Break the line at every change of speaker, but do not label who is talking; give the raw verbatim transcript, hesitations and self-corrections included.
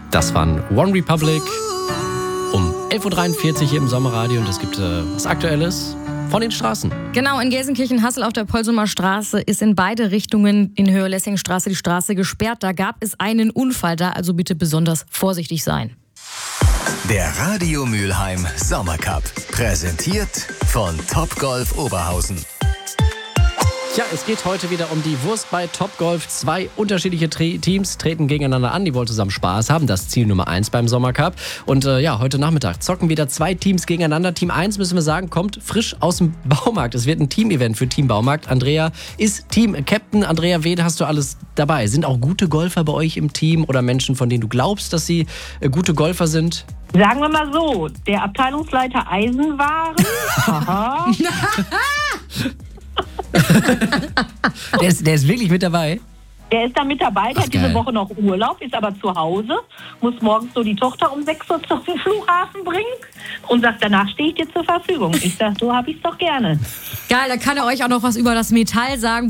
Das waren One Republic um elf Uhr dreiundvierzig hier im Sommerradio und es gibt äh, was Aktuelles von den Straßen.
Genau, in Gelsenkirchen-Hassel auf der Polsumer Straße ist in beide Richtungen in Höhe Lessingstraße die Straße gesperrt. Da gab es einen Unfall, da also bitte besonders vorsichtig sein.
Der Radio Mülheim Sommercup, präsentiert von Topgolf Oberhausen.
Ja, es geht heute wieder um die Wurst bei Topgolf. Zwei unterschiedliche Tre- Teams treten gegeneinander an. Die wollen zusammen Spaß haben. Das Ziel Nummer eins beim Sommercup. Und äh, ja, heute Nachmittag zocken wieder zwei Teams gegeneinander. Team eins, müssen wir sagen, kommt frisch aus dem Baumarkt. Es wird ein Team-Event für Team Baumarkt. Andrea ist Team-Captain. Andrea, wen hast du alles dabei? Sind auch gute Golfer bei euch im Team oder Menschen, von denen du glaubst, dass sie äh, gute Golfer sind?
Sagen wir mal so, der Abteilungsleiter Eisenwaren. Aha.
der, ist, der ist wirklich mit dabei?
Der ist da mit dabei, der
Ach,
hat diese
geil.
Woche noch Urlaub, ist aber zu Hause, muss morgens so die Tochter um sechs Uhr zum Flughafen bringen und sagt, danach stehe ich dir zur Verfügung. Ich sage, so habe ich es doch gerne.
Geil, da kann er euch auch noch was über das Metall sagen.